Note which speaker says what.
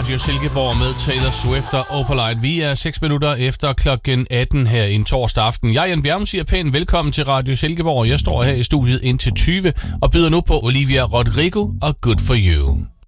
Speaker 1: Radio Silkeborg med Taylor Swift og Opalite. Vi er 6 minutter efter klokken 18 her en torsdag aften. Jeg, Jan Bjerm, siger pænt velkommen til Radio Silkeborg. Jeg står her i studiet indtil 20 og byder nu på Olivia Rodrigo og Good For You.